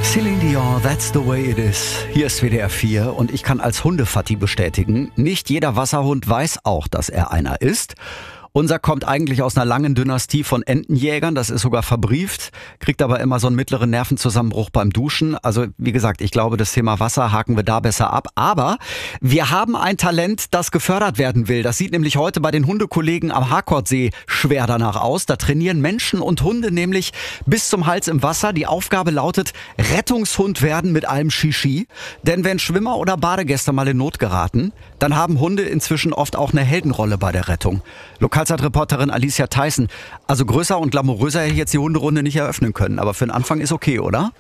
Celine Dion, That's the way it is. Hier ist WDR 4 und ich kann als Hundefatti bestätigen, nicht jeder Wasserhund weiß auch, dass er einer ist. Unser kommt eigentlich aus einer langen Dynastie von Entenjägern, das ist sogar verbrieft, kriegt aber immer so einen mittleren Nervenzusammenbruch beim Duschen. Also wie gesagt, ich glaube, das Thema Wasser haken wir da besser ab. Aber wir haben ein Talent, das gefördert werden will. Das sieht nämlich heute bei den Hundekollegen am Harkordsee schwer danach aus. Da trainieren Menschen und Hunde nämlich bis zum Hals im Wasser. Die Aufgabe lautet, Rettungshund werden mit allem Shishi. Denn wenn Schwimmer oder Badegäste mal in Not geraten, dann haben Hunde inzwischen oft auch eine Heldenrolle bei der Rettung. Lokalzeitreporterin Alicia Theissen. Also größer und glamouröser hätte ich jetzt die Hunderunde nicht eröffnen können. Aber für den Anfang ist okay, oder?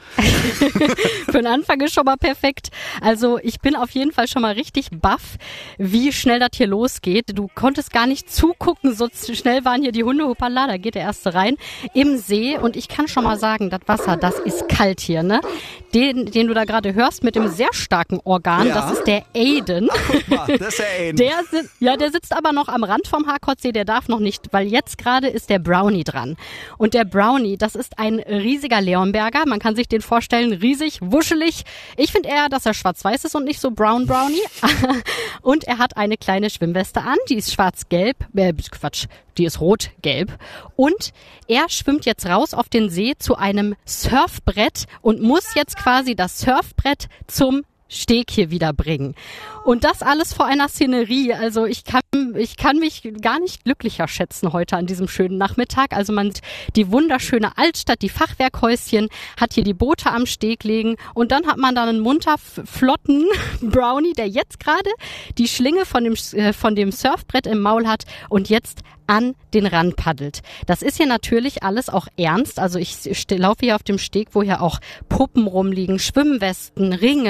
Für den Anfang ist schon mal perfekt. Also ich bin auf jeden Fall schon mal richtig baff, wie schnell das hier losgeht. Du konntest gar nicht zugucken, so schnell waren hier die Hunde. Hoppala, da geht der erste rein im See. Und ich kann schon mal sagen, das Wasser, das ist kalt hier, ne? Den du da gerade hörst mit dem sehr starken Organ, ja. Das ist der Aiden. Guck mal, das ist der Aiden. Der sitzt aber noch am Rand vom Harkordsee, der darf noch nicht, weil jetzt gerade ist der Brownie dran. Und der Brownie, das ist ein riesiger Leonberger. Man kann sich den vorstellen, riesig, wuschelig. Ich finde eher, dass er schwarz-weiß ist und nicht so Brown Brownie. Und er hat eine kleine Schwimmweste an, die ist schwarz-gelb, die ist rot-gelb. Und er schwimmt jetzt raus auf den See zu einem Surfbrett und muss jetzt quasi das Surfbrett zum Steg hier wieder bringen. Und das alles vor einer Szenerie. Also ich kann mich gar nicht glücklicher schätzen heute an diesem schönen Nachmittag. Also man sieht die wunderschöne Altstadt, die Fachwerkhäuschen, hat hier die Boote am Steg liegen und dann hat man dann einen munter flotten Brownie, der jetzt gerade die Schlinge von dem Surfbrett im Maul hat und jetzt an den Rand paddelt. Das ist hier natürlich alles auch ernst. Also ich laufe hier auf dem Steg, wo hier auch Puppen rumliegen, Schwimmwesten, Ringe,